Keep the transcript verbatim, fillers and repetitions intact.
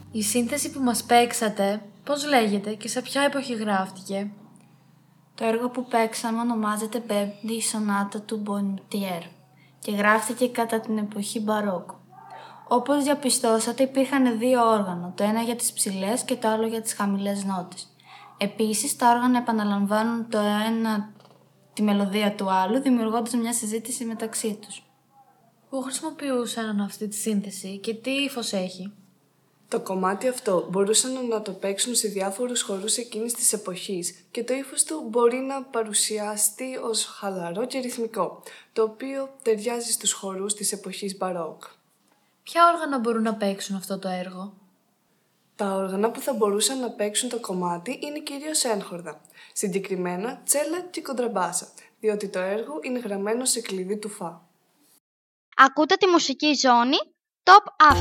Η σύνθεση που μας παίξατε, πώς λέγεται και σε ποια εποχή γράφτηκε? Το έργο που παίξαμε ονομάζεται Πέμπτη Σονάτα του Μπονιτιέρ και γράφτηκε κατά την εποχή Μπαρόκο. Όπως διαπιστώσατε, υπήρχαν δύο όργανα, το ένα για τις ψηλές και το άλλο για τις χαμηλές νότες. Επίσης, τα όργανα επαναλαμβάνουν το ένα τη μελωδία του άλλου, δημιουργώντας μια συζήτηση μεταξύ τους. Πού χρησιμοποιούσαν αυτή τη σύνθεση και τι ύφος έχει? Το κομμάτι αυτό μπορούσαν να το παίξουν σε διάφορους χορούς εκείνης της εποχής και το ύφος του μπορεί να παρουσιαστεί ως χαλαρό και ρυθμικό, το οποίο ταιριάζει στους χορούς της εποχής Μπαρόκ. Ποια όργανα μπορούν να παίξουν αυτό το έργο? Τα όργανα που θα μπορούσαν να παίξουν το κομμάτι είναι κυρίως έγχορδα, συγκεκριμένα τσέλα και κοντραμπάσα, διότι το έργο είναι γραμμένο σε κλειδί του φα. Ακούτε τη μουσική ζώνη Top After.